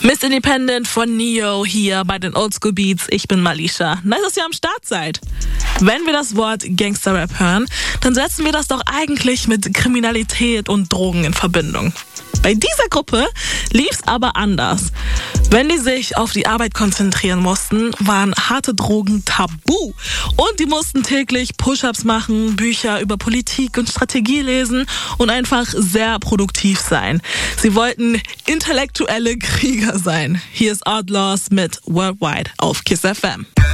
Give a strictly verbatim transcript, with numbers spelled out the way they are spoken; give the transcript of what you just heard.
Miss Independent von Neo hier bei den Oldschool Beats. Ich bin Malisha. Nice, dass ihr am Start seid. Wenn wir das Wort Gangster-Rap hören, dann setzen wir das doch eigentlich mit Kriminalität und Drogen in Verbindung. Bei dieser Gruppe lief's aber anders. Wenn die sich auf die Arbeit konzentrieren mussten, waren harte Drogen tabu. Und die mussten täglich Push-Ups machen, Bücher über Politik und Strategie lesen und einfach sehr produktiv sein. Sie wollten intellektuelle Krieger sein. Hier ist Outlaws mit Worldwide auf Kiss F M.